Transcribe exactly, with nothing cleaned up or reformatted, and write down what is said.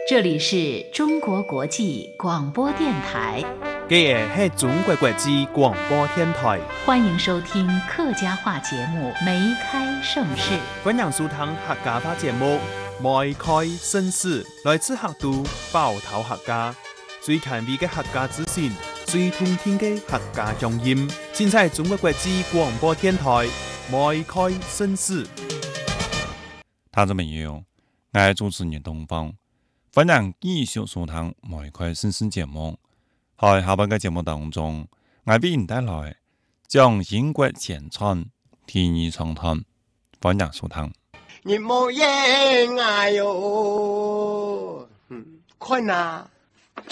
这里是中国国际广播电台。 这个是中国国际广播电台， 欢迎收听客家话节目《梅开盛世》。 欢迎收听客家话节目《梅开盛世》，来自客都包头客家，最权威的客家资讯，最通天的客家乡音。现在中国国际广播电台《梅开盛世》。 听众朋友，我是主持人东方，欢迎继续收听《梅开盛世》节目。在下半个節目當中，我為您帶來將英國前傳第二長談，歡迎收聽。 你冇嘢嗌喲，困啊！